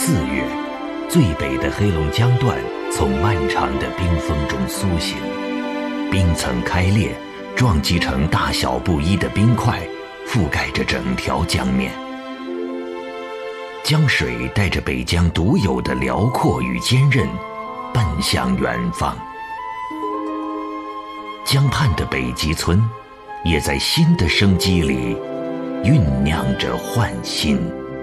4月，最北的黑龙江段从漫长的冰封中苏醒，冰层开裂，撞击成大小不一的冰块，覆盖着整条江面。江水带着北疆独有的辽阔与坚韧，奔向远方。江畔的北极村，也在新的生机里酝酿着焕新。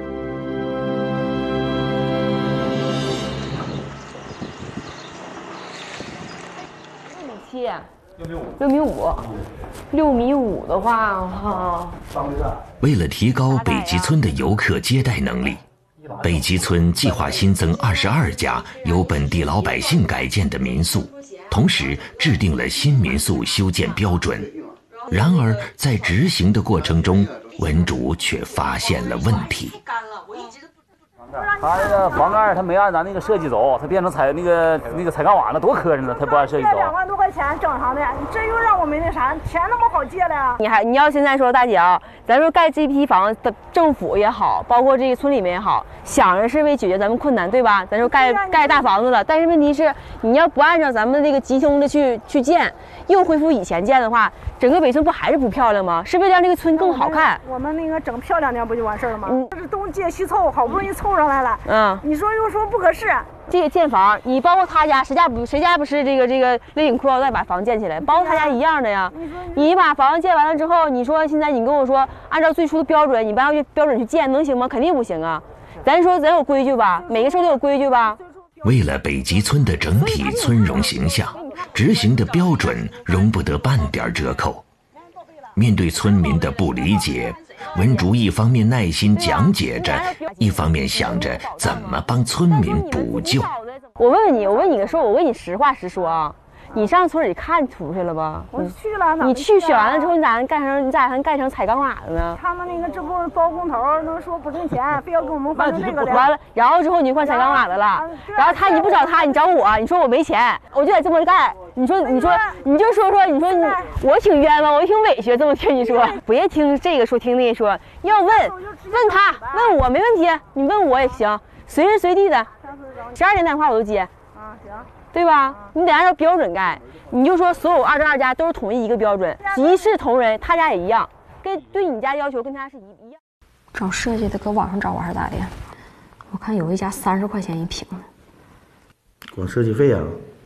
6.5米5的话， 为了提高北极村的游客接待能力，北极村计划新增22家由本地老百姓改建的民宿，同时制定了新民宿修建标准。然而在执行的过程中，文主却发现了问题。 他那个房盖他没按咱那个设计走，他变成那个彩钢瓦了，多磕碜呢！他不按设计走。 2万多块钱整上的，这又让我们那啥，钱那么好借的呀？ 你要现在说大姐啊，咱说盖 GPT 房的政府也好，包括这个村里面也好，想着是为解决咱们困难，对吧？咱说盖大房子了，但是问题是你要不按照咱们那个集中的去建，又恢复以前建的话，整个北村不还是不漂亮吗？是为了让这个村更好看。 我们那个整漂亮点不就完事儿了吗？这是东借西凑，好不容易凑上来了。你说又说不合适。 这个建房，你包括他家，谁家不是这个勒紧裤腰带把房建起来，包括他家一样的呀。你把房子建完了之后，你说现在你跟我说按照最初的标准，你不按标准去建，能行吗？肯定不行啊。咱说咱有规矩吧，每个事都有规矩吧。 为了北极村的整体村容形象，执行的标准容不得半点折扣。面对村民的不理解，文竹一方面耐心讲解着，一方面想着怎么帮村民补救。 我问你个事，我问你实话实说啊，你上村里看出去了吧？ 我去了， 你去选完了之后，你咋盖成彩钢瓦的呢？ 他们那个这不包工头能说不挣钱，非要给我们换成这个的。 完了，然后之后你就换彩钢瓦的了，然后你不找他，你找我，你说我没钱，我就得这么盖。你就说我挺冤枉，我挺委屈，这么听你说，别听这个说听那个说，要问他，问我没问题，你问我也行，随时随地的，12点打电话我都接。 行。 对吧？你得按照标准盖，你就说所有22家都是统一一个标准，一视同仁，他家也一样，跟对你家要求跟他是一样。 找设计的搁网上找还是咋的？我看有一家30块钱1平的， 光设计费啊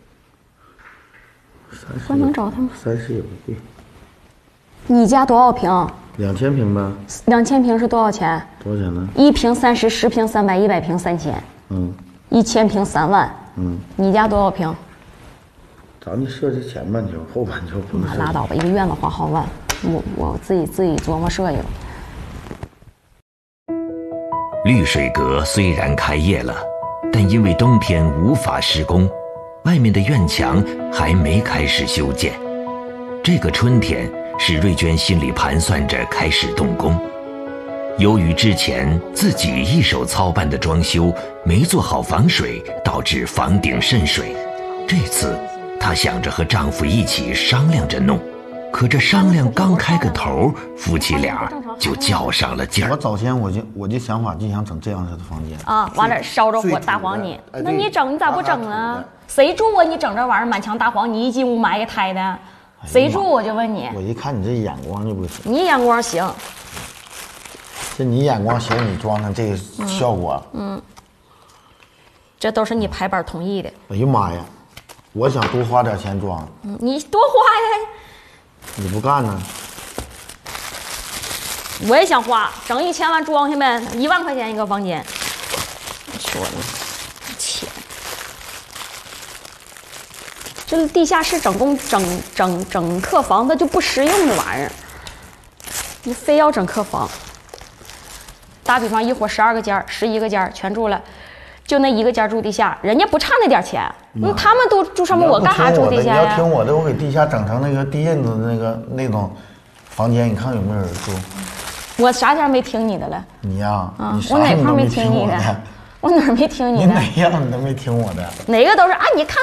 我能找他们 ？30也不贵。 你家多少平 ？2000平吧。 2000平是多少钱？ 多少钱呢 ？1平30，10平300，100平3000。1000平3万。你家多少平？ 找你设计前半球，后半球不能。 拉倒吧，一个院子花好万，我自己琢磨设计了。 绿水阁虽然开业了，但因为冬天无法施工，外面的院墙还没开始修建。这个春天，史瑞娟心里盘算着开始动工。由于之前自己一手操办的装修没做好防水，导致房顶渗水。这次她想着和丈夫一起商量着弄，可这商量刚开个头，夫妻俩就较上了劲儿。 我早前我就想法就想整这样式的房间啊，完了烧着火大黄泥，那你整你咋不整呢？谁住啊？你整这玩意儿满墙大黄泥，一进屋埋个胎的，谁住？我就问你。 我一看你这眼光就不行。 你眼光行。 这你眼光行，你装成这个效果， 这都是你排班同意的。 哎呀妈呀，我想多花点钱装， 你多花呀， 你不干呢？ 我也想花，整1000万装下呗，1万块钱一个房间。你说呢？钱，这地下室整客房，它就不实用的玩意儿，你非要整客房。打比方，一伙12个间，11个间全住了，就那一个间住地下，人家不差那点钱。他们都住上面，我干啥住地下呀？ 你要听我的，我给地下整成那个地印子那种房间，你看有没有人住？ 我啥前没听你的了？ 你呀， 我哪块没听你的？我哪儿没听你的？ 你哪样你都没听我的？ 哪个都是啊？你看。